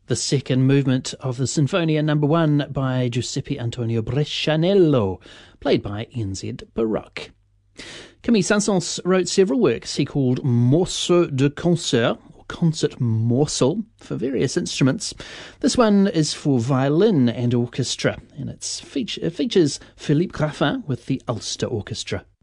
the second movement of the Sinfonia No. 1 by Giuseppe Antonio Brescianello, played by NZ Baroque. Camille Saint-Saëns wrote several works he called Morceaux de concert, or concert morsel, for various instruments. This one is for violin and orchestra, and it features Philippe Raffin with the Ulster Orchestra.